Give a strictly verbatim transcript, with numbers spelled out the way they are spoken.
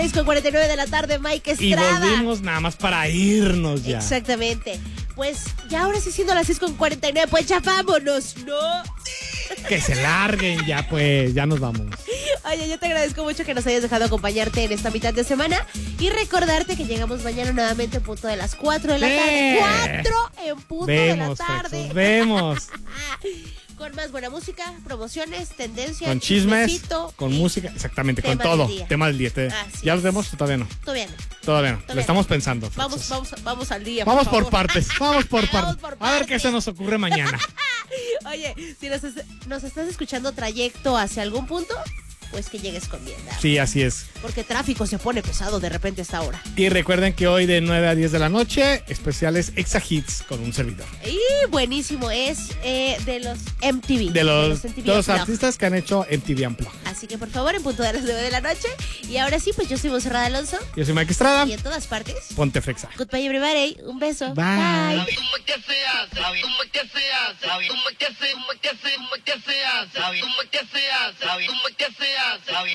seis con cuarenta y nueve de la tarde, Mike Y Estrada. volvimos nada más para irnos ya. Exactamente. Pues ya ahora sí siendo las seis con cuarenta y nueve, pues ya vámonos, ¿no? Que se larguen ya, pues, ya nos vamos. Oye, yo te agradezco mucho que nos hayas dejado acompañarte en esta mitad de semana y recordarte que llegamos mañana nuevamente en punto de las cuatro de la tarde. ¡Eh! cuatro en punto Vemos, de la tarde. Frexos, vemos. Con más buena música, promociones, tendencias, Con chismes, chismecito con y música, exactamente, tema con todo. del día. Tema del día. Te- Así ¿Ya es. los vemos? Todavía no. Todavía no. Todavía no. Todavía Lo estamos no. pensando. Vamos, Frexos. vamos, vamos al día. Vamos por favor. partes. Vamos por Vamos partes. por A ver qué partes. se nos ocurre mañana. Oye, si nos, es- nos estás escuchando trayecto hacia algún punto, pues que llegues con bien, ¿verdad? Sí, así es. Porque tráfico se pone pesado de repente a esta hora. Y recuerden que hoy de nueve a diez de la noche, especiales Exa Hits con un servidor. Y buenísimo, es eh, de los M T V. De los, M T V de los Unplugged. artistas que han hecho M T V Unplugged. Así que por favor, en punto de las nueve de la noche. Y ahora sí, pues yo soy Monserrada Alonso. Yo soy Mike Estrada. Y en todas partes. Ponte Frexa. Goodbye everybody. Un beso. Bye. Bye. ¿Cómo que se hace? ¿Cómo que se hace? ¿Cómo que se, cómo que se, cómo que se hace? ¿Cómo que se hace? ¿Cómo que se hace?